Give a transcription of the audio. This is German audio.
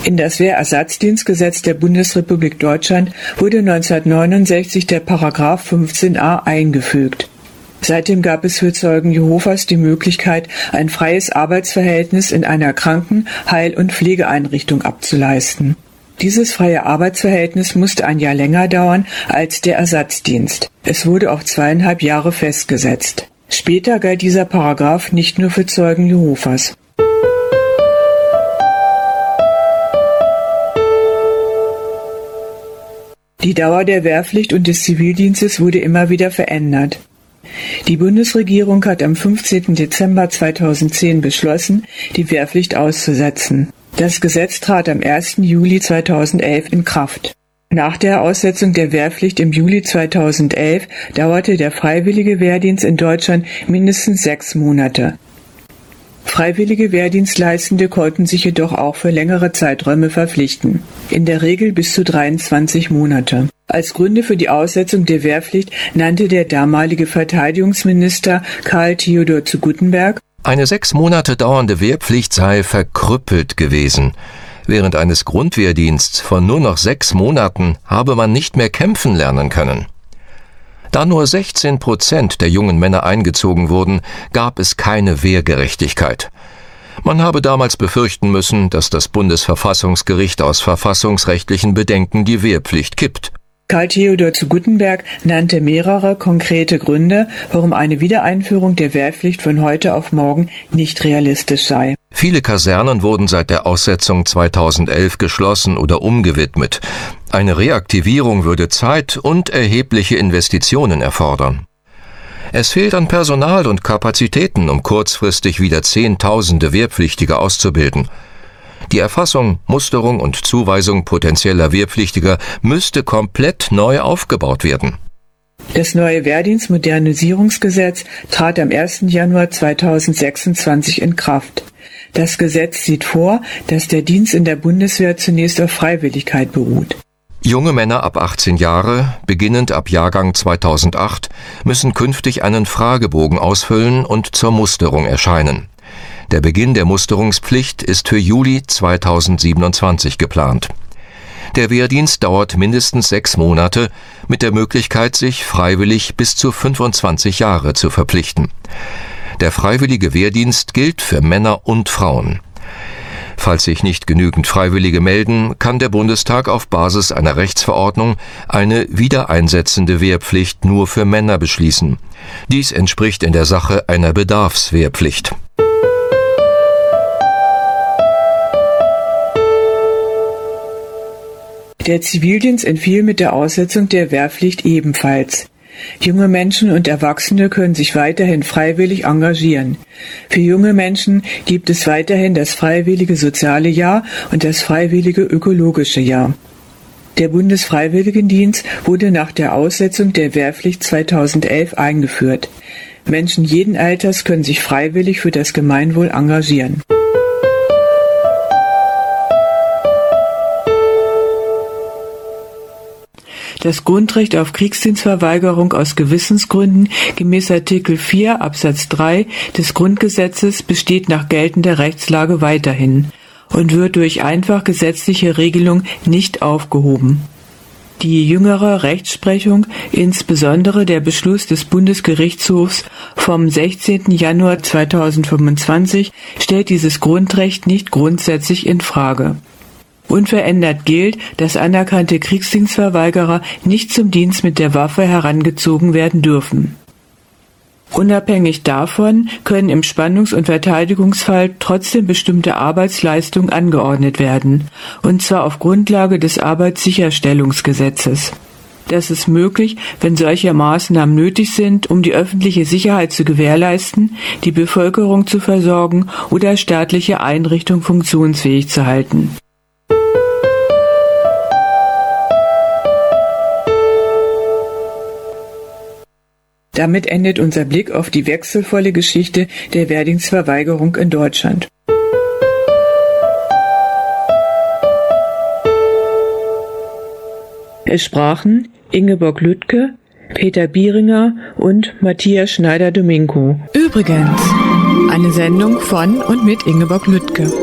In das Wehrersatzdienstgesetz der Bundesrepublik Deutschland wurde 1969 der Paragraph 15a eingefügt. Seitdem gab es für Zeugen Jehovas die Möglichkeit, ein freies Arbeitsverhältnis in einer Kranken-, Heil- und Pflegeeinrichtung abzuleisten. Dieses freie Arbeitsverhältnis musste ein Jahr länger dauern als der Ersatzdienst. Es wurde auf 2,5 Jahre festgesetzt. Später galt dieser Paragraph nicht nur für Zeugen Jehovas. Die Dauer der Wehrpflicht und des Zivildienstes wurde immer wieder verändert. Die Bundesregierung hat am 15. Dezember 2010 beschlossen, die Wehrpflicht auszusetzen. Das Gesetz trat am 1. Juli 2011 in Kraft. Nach der Aussetzung der Wehrpflicht im Juli 2011 dauerte der freiwillige Wehrdienst in Deutschland mindestens 6 Monate. Freiwillige Wehrdienstleistende konnten sich jedoch auch für längere Zeiträume verpflichten, in der Regel bis zu 23 Monate. Als Gründe für die Aussetzung der Wehrpflicht nannte der damalige Verteidigungsminister Karl Theodor zu Guttenberg: Eine 6 Monate dauernde Wehrpflicht sei verkrüppelt gewesen. Während eines Grundwehrdiensts von nur noch 6 Monaten habe man nicht mehr kämpfen lernen können. Da nur 16% der jungen Männer eingezogen wurden, gab es keine Wehrgerechtigkeit. Man habe damals befürchten müssen, dass das Bundesverfassungsgericht aus verfassungsrechtlichen Bedenken die Wehrpflicht kippt. Karl Theodor zu Guttenberg nannte mehrere konkrete Gründe, warum eine Wiedereinführung der Wehrpflicht von heute auf morgen nicht realistisch sei. Viele Kasernen wurden seit der Aussetzung 2011 geschlossen oder umgewidmet. Eine Reaktivierung würde Zeit und erhebliche Investitionen erfordern. Es fehlt an Personal und Kapazitäten, um kurzfristig wieder Zehntausende Wehrpflichtige auszubilden. Die Erfassung, Musterung und Zuweisung potenzieller Wehrpflichtiger müsste komplett neu aufgebaut werden. Das neue Wehrdienstmodernisierungsgesetz trat am 1. Januar 2026 in Kraft. Das Gesetz sieht vor, dass der Dienst in der Bundeswehr zunächst auf Freiwilligkeit beruht. Junge Männer ab 18 Jahre, beginnend ab Jahrgang 2008, müssen künftig einen Fragebogen ausfüllen und zur Musterung erscheinen. Der Beginn der Musterungspflicht ist für Juli 2027 geplant. Der Wehrdienst dauert mindestens 6 Monate, mit der Möglichkeit, sich freiwillig bis zu 25 Jahre zu verpflichten. Der freiwillige Wehrdienst gilt für Männer und Frauen. Falls sich nicht genügend Freiwillige melden, kann der Bundestag auf Basis einer Rechtsverordnung eine wiedereinsetzende Wehrpflicht nur für Männer beschließen. Dies entspricht in der Sache einer Bedarfswehrpflicht. Der Zivildienst entfiel mit der Aussetzung der Wehrpflicht ebenfalls. Junge Menschen und Erwachsene können sich weiterhin freiwillig engagieren. Für junge Menschen gibt es weiterhin das freiwillige soziale Jahr und das freiwillige ökologische Jahr. Der Bundesfreiwilligendienst wurde nach der Aussetzung der Wehrpflicht 2011 eingeführt. Menschen jeden Alters können sich freiwillig für das Gemeinwohl engagieren. Das Grundrecht auf Kriegsdienstverweigerung aus Gewissensgründen gemäß Artikel 4 Absatz 3 des Grundgesetzes besteht nach geltender Rechtslage weiterhin und wird durch einfach gesetzliche Regelung nicht aufgehoben. Die jüngere Rechtsprechung, insbesondere der Beschluss des Bundesgerichtshofs vom 16. Januar 2025, stellt dieses Grundrecht nicht grundsätzlich in Frage. Unverändert gilt, dass anerkannte Kriegsdienstverweigerer nicht zum Dienst mit der Waffe herangezogen werden dürfen. Unabhängig davon können im Spannungs- und Verteidigungsfall trotzdem bestimmte Arbeitsleistungen angeordnet werden, und zwar auf Grundlage des Arbeitssicherstellungsgesetzes. Das ist möglich, wenn solche Maßnahmen nötig sind, um die öffentliche Sicherheit zu gewährleisten, die Bevölkerung zu versorgen oder staatliche Einrichtungen funktionsfähig zu halten. Damit endet unser Blick auf die wechselvolle Geschichte der Wehrdienstverweigerung in Deutschland. Es sprachen Ingeborg Lüttke, Peter Bieringer und Matthias Schneider-Domingo. Übrigens, eine Sendung von und mit Ingeborg Lüttke.